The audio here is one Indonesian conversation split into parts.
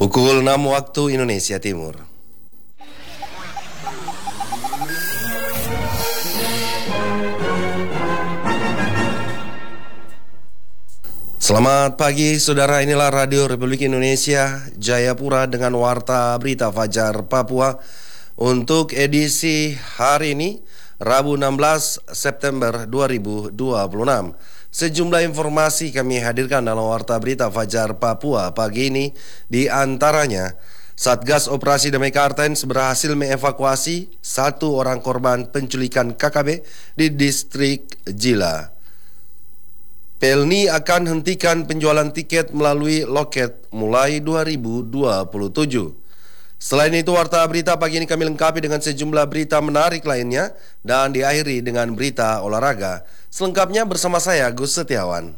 Pukul 6 waktu Indonesia Timur. Selamat pagi saudara, inilah Radio Republik Indonesia Jayapura dengan Warta Berita Fajar Papua untuk edisi hari ini Rabu 16 September 2026. Sejumlah informasi kami hadirkan dalam Warta Berita Fajar Papua pagi ini, di antaranya Satgas Operasi Damai Kartens berhasil mengevakuasi 1 orang korban penculikan KKB di distrik Jila. Pelni akan hentikan penjualan tiket melalui loket mulai 2027. Selain itu, Warta Berita pagi ini kami lengkapi dengan sejumlah berita menarik lainnya dan diakhiri dengan berita olahraga. Selengkapnya bersama saya, Gus Setiawan.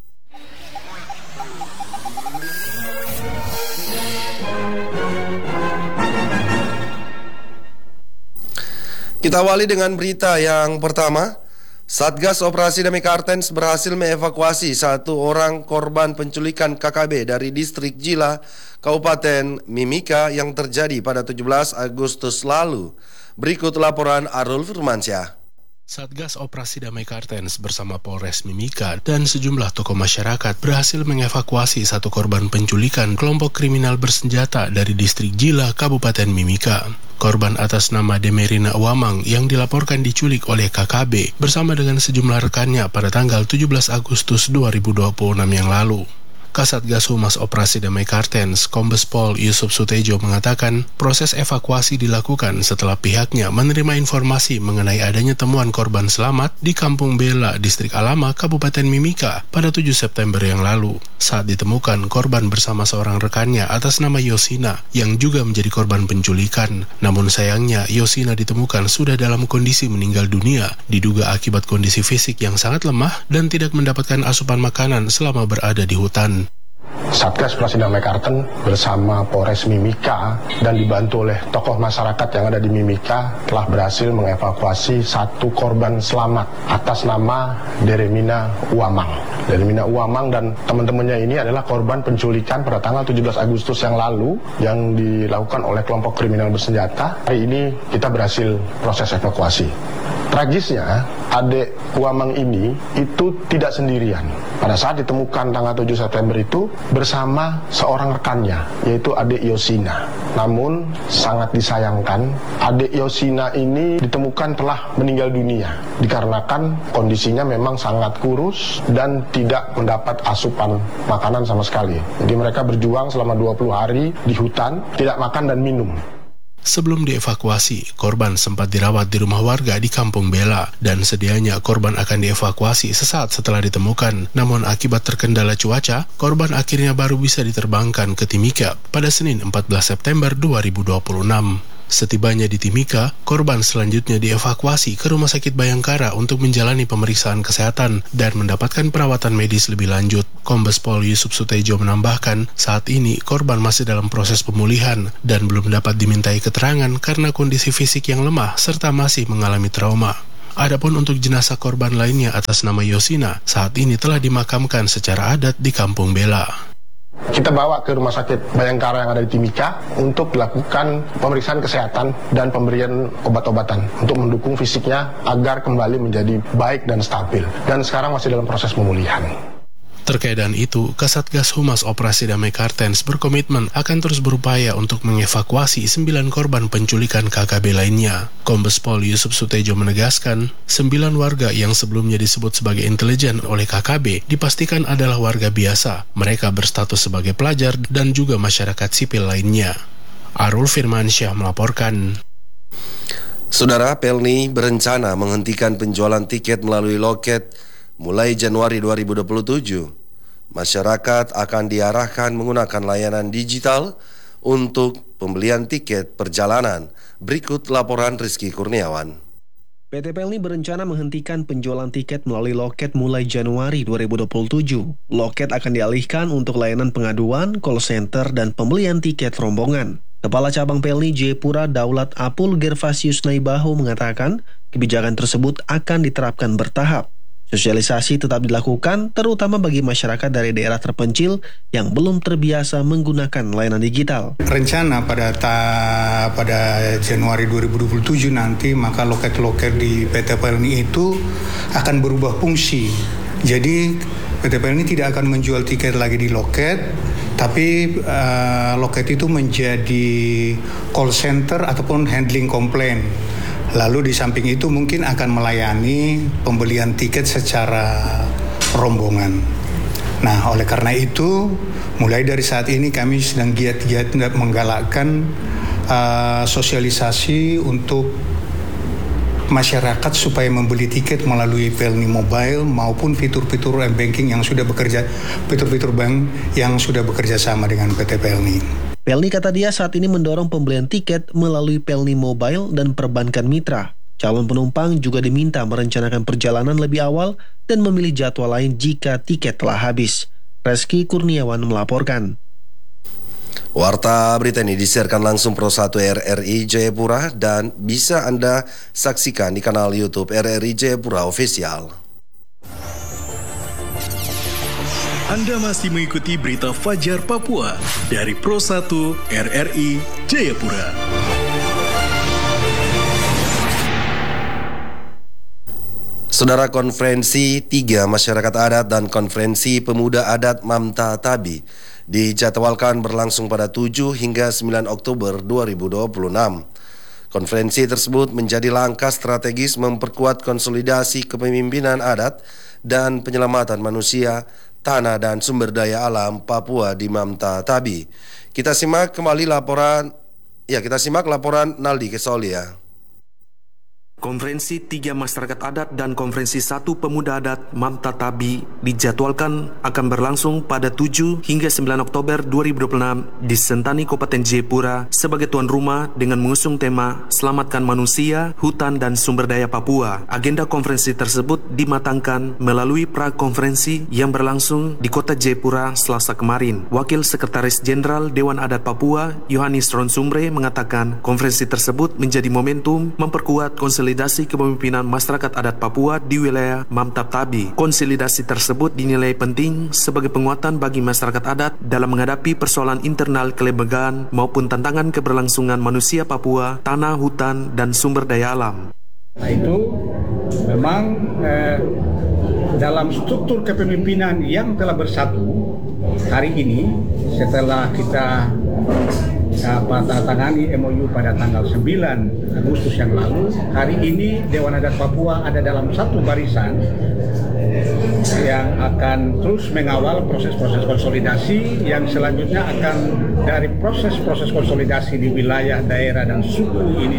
Kita awali dengan berita yang pertama. Satgas Operasi Damai Kartens berhasil mengevakuasi 1 orang korban penculikan KKB dari distrik Jila, Kabupaten Mimika yang terjadi pada 17 Agustus lalu. Berikut laporan Arul Firmansyah. Satgas Operasi Damai Kartens bersama Polres Mimika dan sejumlah tokoh masyarakat berhasil mengevakuasi 1 korban penculikan kelompok kriminal bersenjata dari distrik Jila, Kabupaten Mimika. Korban atas nama Demerina Uamang yang dilaporkan diculik oleh KKB bersama dengan sejumlah rekannya pada tanggal 17 Agustus 2026 yang lalu. Kasatgas Humas Operasi Damai Kartens, Kombes Pol Yusuf Sutejo mengatakan proses evakuasi dilakukan setelah pihaknya menerima informasi mengenai adanya temuan korban selamat di Kampung Bela, Distrik Alama, Kabupaten Mimika pada 7 September yang lalu. Saat ditemukan, korban bersama seorang rekannya atas nama Yosina yang juga menjadi korban penculikan. Namun sayangnya, Yosina ditemukan sudah dalam kondisi meninggal dunia, diduga akibat kondisi fisik yang sangat lemah dan tidak mendapatkan asupan makanan selama berada di hutan. Satgas Operasi Damai Kartens bersama Polres Mimika dan dibantu oleh tokoh masyarakat yang ada di Mimika telah berhasil mengevakuasi 1 korban selamat atas nama Deremina Uamang. Deremina Uamang dan teman-temannya ini adalah korban penculikan pada tanggal 17 Agustus yang lalu yang dilakukan oleh kelompok kriminal bersenjata. Hari ini kita berhasil proses evakuasi. Tragisnya, adik Uamang ini itu tidak sendirian. Pada saat ditemukan tanggal 7 September itu bersama seorang rekannya, yaitu adik Yosina. Namun sangat disayangkan, adik Yosina ini ditemukan telah meninggal dunia dikarenakan kondisinya memang sangat kurus dan tidak mendapat asupan makanan sama sekali. Jadi mereka berjuang selama 20 hari di hutan, tidak makan dan minum. Sebelum dievakuasi, korban sempat dirawat di rumah warga di Kampung Bela dan sedianya korban akan dievakuasi sesaat setelah ditemukan. Namun akibat terkendala cuaca, korban akhirnya baru bisa diterbangkan ke Timika pada Senin 14 September 2026. Setibanya di Timika, korban selanjutnya dievakuasi ke Rumah Sakit Bayangkara untuk menjalani pemeriksaan kesehatan dan mendapatkan perawatan medis lebih lanjut. Kombes Pol Yusuf Sutejo menambahkan, saat ini korban masih dalam proses pemulihan dan belum dapat dimintai keterangan karena kondisi fisik yang lemah serta masih mengalami trauma. Adapun untuk jenazah korban lainnya atas nama Yosina, saat ini telah dimakamkan secara adat di Kampung Bela. Kita bawa ke Rumah Sakit Bayangkara yang ada di Timika untuk dilakukan pemeriksaan kesehatan dan pemberian obat-obatan untuk mendukung fisiknya agar kembali menjadi baik dan stabil. Dan sekarang masih dalam proses pemulihan. Terkait dengan itu, Kasatgas Humas Operasi Damai Kartens berkomitmen akan terus berupaya untuk mengevakuasi 9 korban penculikan KKB lainnya. Kombes Pol Yusuf Sutejo menegaskan, 9 warga yang sebelumnya disebut sebagai intelijen oleh KKB dipastikan adalah warga biasa. Mereka berstatus sebagai pelajar dan juga masyarakat sipil lainnya. Arul Firmansyah melaporkan. Saudara, Pelni berencana menghentikan penjualan tiket melalui loket mulai Januari 2027. Masyarakat akan diarahkan menggunakan layanan digital untuk pembelian tiket perjalanan. Berikut laporan Rizky Kurniawan. PT Pelni berencana menghentikan penjualan tiket melalui loket mulai Januari 2027. Loket akan dialihkan untuk layanan pengaduan, call center, dan pembelian tiket rombongan. Kepala Cabang Pelni Jayapura Daulat Apul Gervasius Naibaho mengatakan kebijakan tersebut akan diterapkan bertahap. Sosialisasi tetap dilakukan, terutama bagi masyarakat dari daerah terpencil yang belum terbiasa menggunakan layanan digital. Rencana pada Januari 2027 nanti, maka loket-loket di PT PLNI itu akan berubah fungsi. Jadi PT PLNI tidak akan menjual tiket lagi di loket, tapi loket itu menjadi call center ataupun handling komplain. Lalu di samping itu mungkin akan melayani pembelian tiket secara rombongan. Nah, oleh karena itu, mulai dari saat ini kami sedang giat-giat menggalakkan sosialisasi untuk masyarakat supaya membeli tiket melalui PLNI Mobile maupun fitur-fitur banking yang sudah bekerja, fitur-fitur bank yang sudah bekerja sama dengan PT PLNI. PLNI kata dia saat ini mendorong pembelian tiket melalui PLNI Mobile dan perbankan mitra. Calon penumpang juga diminta merencanakan perjalanan lebih awal dan memilih jadwal lain jika tiket telah habis. Reski Kurniawan melaporkan. Warta berita ini disiarkan langsung Pro 1 RRI Jayapura dan bisa Anda saksikan di kanal YouTube RRI Jayapura Official. Anda masih mengikuti berita Fajar Papua dari Pro 1 RRI Jayapura. Saudara, konferensi 3 masyarakat adat dan konferensi pemuda adat Mamta Tabi dijadwalkan berlangsung pada 7 hingga 9 Oktober 2026. Konferensi tersebut menjadi langkah strategis memperkuat konsolidasi kepemimpinan adat dan penyelamatan manusia, tanah dan sumber daya alam Papua di Mamta Tabi. Kita simak laporan Naldi Kesolia. Konferensi 3 Masyarakat Adat dan Konferensi 1 Pemuda Adat Mamta Tabi dijadwalkan akan berlangsung pada 7 hingga 9 Oktober 2026 di Sentani, Kabupaten Jayapura sebagai tuan rumah dengan mengusung tema Selamatkan Manusia, Hutan dan Sumber Daya Papua. Agenda konferensi tersebut dimatangkan melalui pra-konferensi yang berlangsung di Kota Jayapura Selasa kemarin. Wakil Sekretaris Jenderal Dewan Adat Papua, Yohanis Ronsumbre, mengatakan konferensi tersebut menjadi momentum memperkuat konsolidasi kepemimpinan masyarakat adat Papua di wilayah Mamta Tabi. Konsolidasi tersebut dinilai penting sebagai penguatan bagi masyarakat adat dalam menghadapi persoalan internal kelembagaan maupun tantangan keberlangsungan manusia Papua, tanah, hutan, dan sumber daya alam. Nah, itu memang dalam struktur kepemimpinan yang telah bersatu hari ini setelah kita tangani MOU pada tanggal 9 Agustus yang lalu, hari ini Dewan Adat Papua ada dalam satu barisan yang akan terus mengawal proses-proses konsolidasi yang selanjutnya akan dari proses-proses konsolidasi di wilayah, daerah, dan suku ini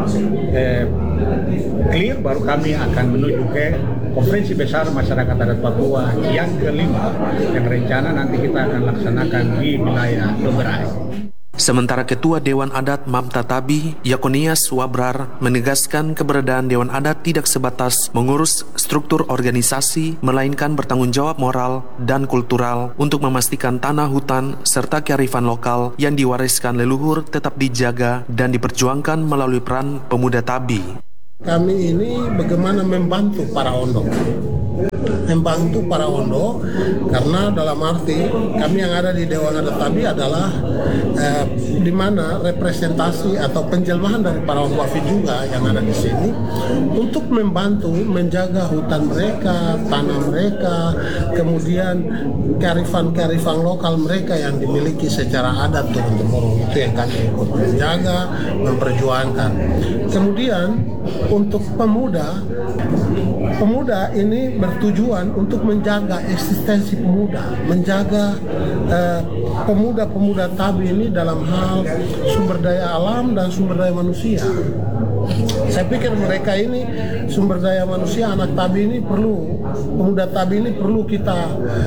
clear, baru kami akan menuju ke Konferensi Besar Masyarakat Adat Papua yang kelima yang rencana nanti kita akan laksanakan di wilayah Doberai. Sementara Ketua Dewan Adat Mamta Tabi, Yakonias Wabrar, menegaskan keberadaan Dewan Adat tidak sebatas mengurus struktur organisasi, melainkan bertanggung jawab moral dan kultural untuk memastikan tanah, hutan, serta kearifan lokal yang diwariskan leluhur tetap dijaga dan diperjuangkan melalui peran pemuda Tabi. Kami ini bagaimana membantu para ondo karena dalam arti kami yang ada di Dewan Adat Tabi adalah di mana representasi atau penjelmahan dari para wafi juga yang ada di sini untuk membantu menjaga hutan mereka, tanah mereka, kemudian kearifan lokal mereka yang dimiliki secara adat turun-temurun. Itu yang kami ikut menjaga, memperjuangkan. Kemudian untuk pemuda ini bertujuan untuk menjaga eksistensi pemuda, menjaga pemuda-pemuda Tabi ini dalam hal sumber daya alam dan sumber daya manusia. Saya pikir mereka ini sumber daya manusia, anak Tabi ini perlu, pemuda Tabi ini perlu kita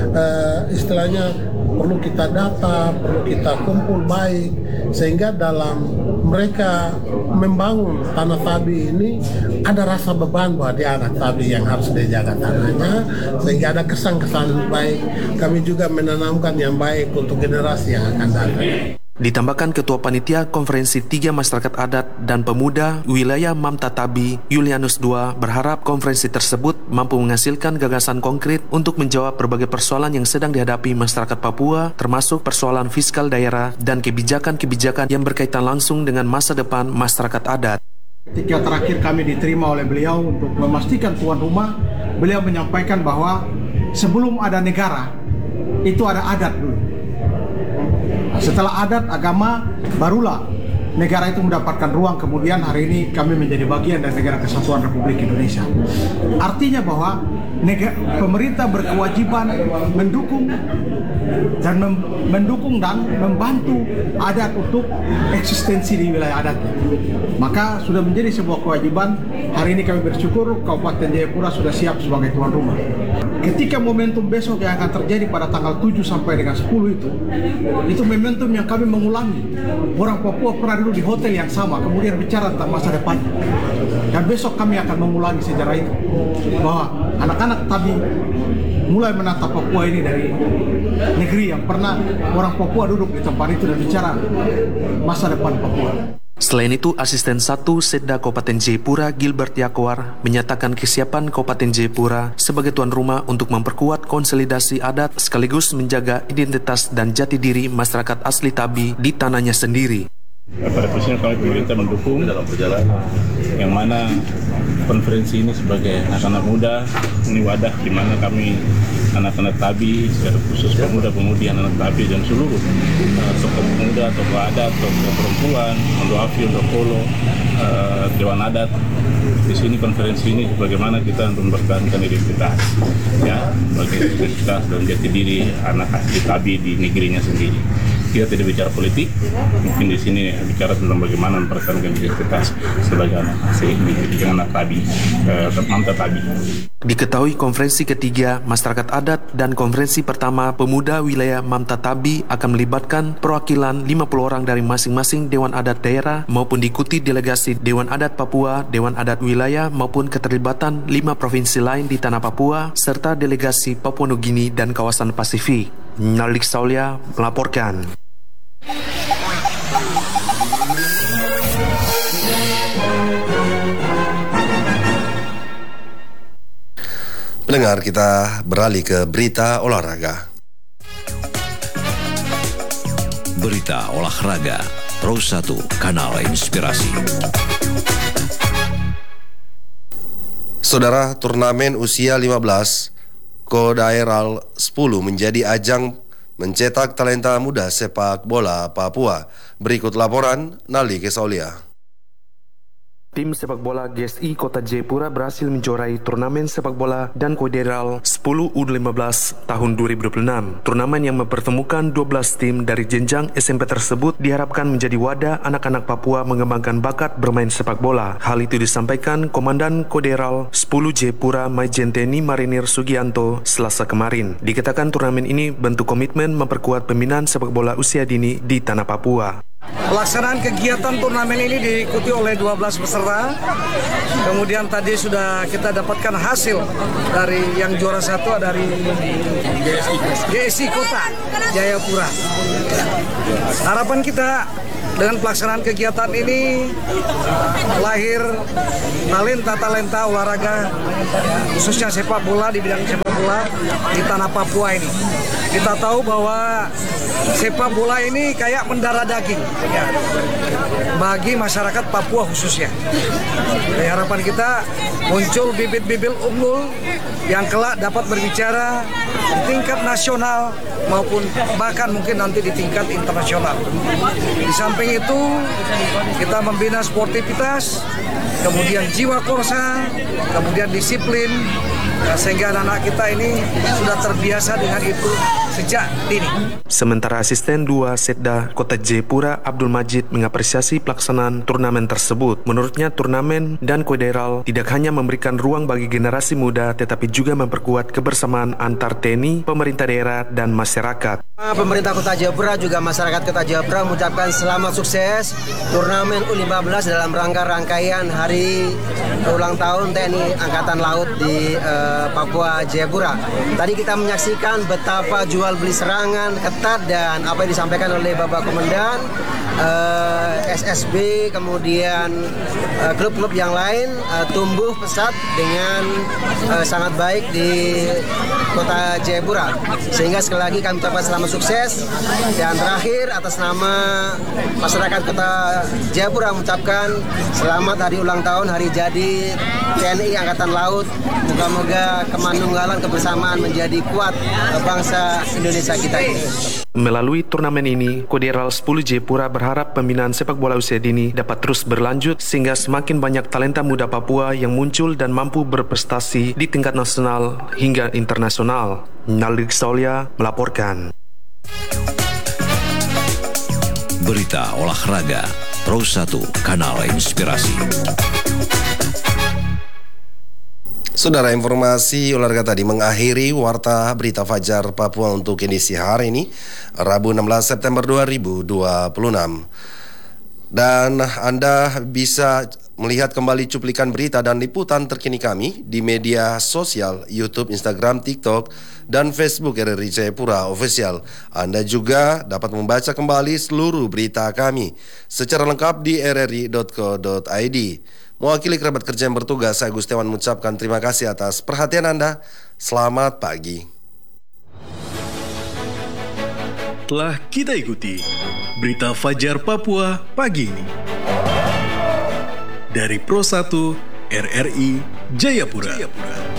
perlu kita data, perlu kita kumpul baik, sehingga dalam mereka membangun tanah Tabi ini ada rasa beban bahwa dia anak Tabi yang harus dijaga tanahnya, sehingga ada kesan-kesan baik. Kami juga menanamkan yang baik untuk generasi yang akan datang. Ditambahkan Ketua Panitia Konferensi 3 Masyarakat Adat dan Pemuda Wilayah Mamta Tabi, Julianus II, berharap konferensi tersebut mampu menghasilkan gagasan konkret untuk menjawab berbagai persoalan yang sedang dihadapi masyarakat Papua, termasuk persoalan fiskal daerah dan kebijakan-kebijakan yang berkaitan langsung dengan masa depan masyarakat adat. Ketika terakhir kami diterima oleh beliau untuk memastikan tuan rumah, beliau menyampaikan bahwa sebelum ada negara, itu ada adat dulu. Setelah adat, agama, barulah negara itu mendapatkan ruang. Kemudian hari ini kami menjadi bagian dari Negara Kesatuan Republik Indonesia. Artinya bahwa pemerintah berkewajiban mendukung dan membantu adat untuk eksistensi di wilayah adatnya. Maka sudah menjadi sebuah kewajiban. Hari ini kami bersyukur Kabupaten Jayapura sudah siap sebagai tuan rumah. Ketika momentum besok yang akan terjadi pada tanggal 7 sampai dengan 10 itu momentum yang kami mengulangi. Orang Papua pernah dulu di hotel yang sama, kemudian bicara tentang masa depannya. Dan besok kami akan mengulangi sejarah itu. Bahwa anak-anak Tabi mulai menatap Papua ini dari negeri yang pernah orang Papua duduk di tempat itu dan bicara masa depan Papua. Selain itu, Asisten 1 Setda Kabupaten Jayapura Gilbert Yakwar menyatakan kesiapan Kabupaten Jayapura sebagai tuan rumah untuk memperkuat konsolidasi adat sekaligus menjaga identitas dan jati diri masyarakat asli Tabi di tanahnya sendiri. Pada posisinya kami pemerintah mendukung dalam perjalanan yang mana konferensi ini sebagai anak-anak muda, ini wadah di mana kami anak-anak Tabi, secara khusus pemuda-pemudi anak-anak Tabi dan seluruh tokoh pemuda, tokoh adat, tokoh perempuan, Ondoafi, Ondokolo, Dewan Adat. Di sini konferensi ini bagaimana kita untuk mempertahankan identitas, ya, bagi identitas dan jati diri anak asli Tabi di negerinya sendiri. Kita tidak bicara politik, mungkin di sini bicara tentang bagaimana mempertahankan identitas sebagai anak asli dengan anak Tabi, Mamta Tabi. Diketahui konferensi ketiga Masyarakat Adat dan konferensi pertama Pemuda Wilayah Mamta Tabi akan melibatkan perwakilan 50 orang dari masing-masing Dewan Adat daerah maupun diikuti delegasi Dewan Adat Papua, Dewan Adat Wilayah maupun keterlibatan 5 provinsi lain di tanah Papua serta delegasi Papua Nugini dan kawasan Pasifik. Nalik Saulia melaporkan. Pendengar, kita beralih ke berita olahraga. Berita olahraga, Pro 1, Kanal Inspirasi. Saudara, turnamen usia 15 Kodaeral 10 menjadi ajang mencetak talenta muda sepak bola Papua. Berikut laporan Nali Kesaulia. Tim sepak bola GSI Kota Jayapura berhasil menjuarai turnamen sepak bola dan Kodaeral 10 U15 tahun 2026. Turnamen yang mempertemukan 12 tim dari jenjang SMP tersebut diharapkan menjadi wadah anak-anak Papua mengembangkan bakat bermain sepak bola. Hal itu disampaikan Komandan Kodaeral 10 Jayapura Majen TNI Marinir Sugianto Selasa kemarin. Dikatakan turnamen ini bentuk komitmen memperkuat pembinaan sepak bola usia dini di tanah Papua. Pelaksanaan kegiatan turnamen ini diikuti oleh 12 peserta. Kemudian tadi sudah kita dapatkan hasil dari yang juara 1 dari GSI Kota Jayapura. Harapan kita dengan pelaksanaan kegiatan ini lahir talenta-talenta olahraga khususnya sepak bola di bidang sepak bola di tanah Papua ini. Kita tahu bahwa sepak bola ini kayak mendarah daging ya, bagi masyarakat Papua khususnya. Jadi harapan kita muncul bibit-bibit unggul yang kelak dapat berbicara di tingkat nasional maupun bahkan mungkin nanti di tingkat internasional. Di samping itu kita membina sportivitas, kemudian jiwa korsa, kemudian disiplin, sehingga anak-anak kita ini sudah terbiasa dengan itu sejak dini. Sementara Asisten 2 Setda Kota Jayapura Abdul Majid mengapresiasi pelaksanaan turnamen tersebut. Menurutnya turnamen dan Kodaeral tidak hanya memberikan ruang bagi generasi muda tetapi juga memperkuat kebersamaan antar TNI, pemerintah daerah dan masyarakat. Pemerintah Kota Jayapura juga masyarakat Kota Jayapura mengucapkan selamat sukses turnamen U15 dalam rangka rangkaian hari ulang tahun TNI Angkatan Laut di Papua Jayapura. Tadi kita menyaksikan betapa jual beli serangan ketat dan apa yang disampaikan oleh Bapak Komandan, SSB, kemudian klub-klub yang lain tumbuh pesat dengan sangat baik di kota Jayapura. Sehingga sekali lagi kami ucapkan selamat sukses. Dan terakhir atas nama masyarakat kota Jayapura mengucapkan selamat hari ulang tahun, hari jadi TNI Angkatan Laut. Moga-moga kemanunggalan kebersamaan menjadi kuat bangsa Indonesia kita ini. Melalui turnamen ini, Kodirel 10 Jayapura berharap pembinaan sepak bola usia dini dapat terus berlanjut sehingga semakin banyak talenta muda Papua yang muncul dan mampu berprestasi di tingkat nasional hingga internasional. Naldik Solia melaporkan. Berita olahraga Pro 1 Kanal Inspirasi. Saudara, informasi olahraga tadi mengakhiri Warta Berita Fajar Papua untuk edisi hari ini, Rabu 16 September 2026. Dan Anda bisa melihat kembali cuplikan berita dan liputan terkini kami di media sosial YouTube, Instagram, TikTok, dan Facebook RRI Jayapura Official. Anda juga dapat membaca kembali seluruh berita kami secara lengkap di rri.co.id. Mewakili kerabat kerja yang bertugas, saya Gustiawan mengucapkan terima kasih atas perhatian Anda. Selamat pagi. Telah kita ikuti Berita Fajar Papua pagi ini dari Pro 1 RRI Jayapura.